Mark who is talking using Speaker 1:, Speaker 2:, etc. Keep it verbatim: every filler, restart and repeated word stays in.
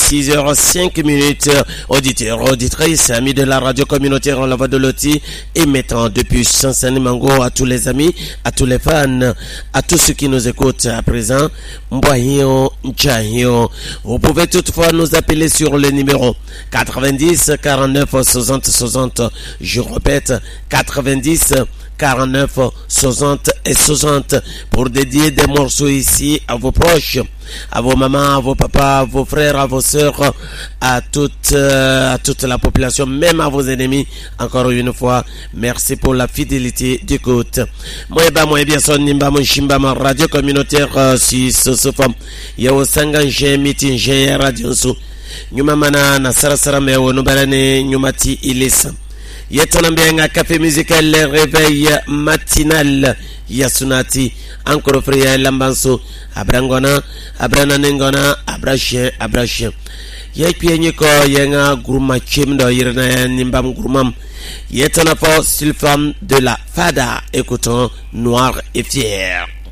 Speaker 1: six heures cinq minutes. Auditeurs, auditrices, amis de la radio communautaire en la voix de Loti, émettant depuis Saint-Saint-Mango à tous les amis, à tous les fans, à tous ceux qui nous écoutent à présent. Mboahio, Nchahio. Vous pouvez toutefois nous appeler sur le numéro quatre-vingt-dix quarante-neuf soixante soixante. Je répète, quatre-vingt-dix quarante-neuf soixante et soixante pour dédier des morceaux ici à vos proches, à vos mamans, à vos papas, à vos frères, à vos sœurs, à toute, euh, à toute la population, même à vos ennemis. Encore une fois, merci pour la fidélité d'écoute. Moi, bah, moi, bien sûr, nimba, mon chimba, ma radio communautaire, euh, si, ce, ce, femme. Yao sangan, j'ai meeting, j'ai radio, sou. Nyuma mana, na sarasara, me, ou, nubarane, nyumati, ilisa. Yetonambianga café musical réveil matinal Yasunati encore frère lambanso abrangona abrana nengona abrachien abrachien yepienye ko yenga groupement chimdo yirna nimbam groupement yetona fo sulfam de la fada écoutons Noir et Fier.